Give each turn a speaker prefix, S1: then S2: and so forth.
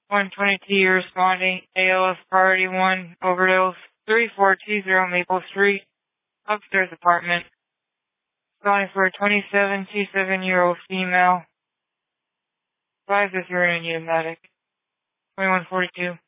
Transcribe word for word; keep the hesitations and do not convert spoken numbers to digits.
S1: one twenty-two responding, A L S priority one, overdose, three four two zero Maple Street, upstairs apartment. Responding for a twenty-seven, twenty-seven-year-old female. Five is urine and pneumatic. twenty-one forty-two.